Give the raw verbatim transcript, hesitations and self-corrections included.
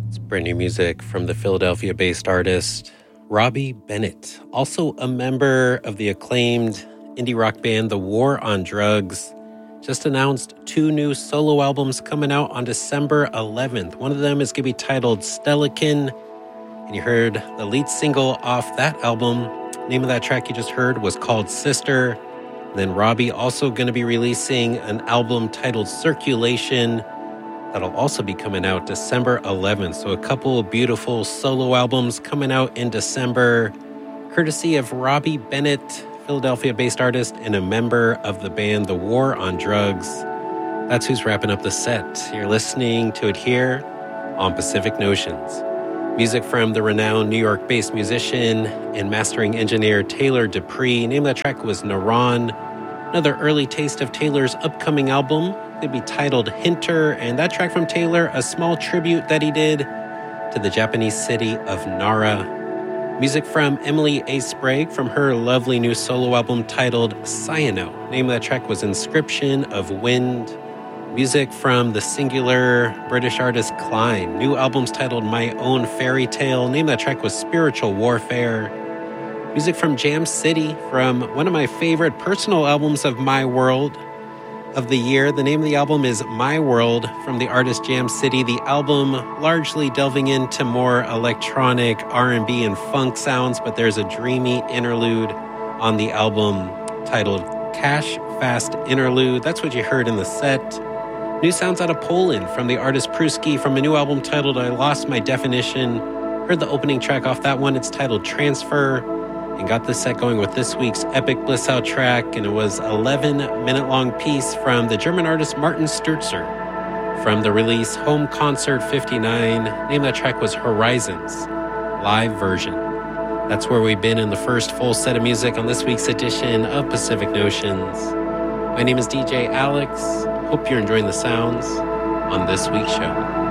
Brand new music from the Philadelphia-based artist Robbie Bennett, also a member of the acclaimed indie rock band The War on Drugs. Just announced two new solo albums coming out on December eleventh. One of them is going to be titled Stelican, and you heard the lead single off that album. Name of that track you just heard was called Sister. And then Robbie also going to be releasing an album titled Circulation. That'll also be coming out December eleventh. So a couple of beautiful solo albums coming out in December, courtesy of Robbie Bennett, Philadelphia-based artist and a member of the band The War on Drugs. That's who's wrapping up the set. You're listening to it here on Pacific Notions. Music from the renowned New York-based musician and mastering engineer Taylor Dupree. Name of that track was Naran. Another early taste of Taylor's upcoming album. It'd be titled Hinter, and that track from Taylor, a small tribute that he did to the Japanese city of Nara. Music from Emily A. Sprague from her lovely new solo album titled Cyano. Name of that track was Inscription of Wind. Music from the singular British artist Klein. New albums titled My Own Fairy Tale. Name of that track was Spiritual Warfare. Music from Jam City from one of my favorite personal albums of my world of the year. The name of the album is My World from the artist Jam City. The album largely delving into more electronic R and B and funk sounds, but there's a dreamy interlude on the album titled Cash Fast Interlude. That's what you heard in the set. New sounds out of Poland from the artist Pruski from a new album titled I Lost My Definition. Heard the opening track off that one. It's titled Transfer. And got this set going with this week's Epic Bliss Out track, and it was eleven minute long piece from the German artist Martin Sturzer from the release Home Concert fifty-nine. Name of that track was Horizons live version. That's where we've been in the first full set of music on this week's edition of Pacific Notions. My name is D J Alex. Hope you're enjoying the sounds on this week's show.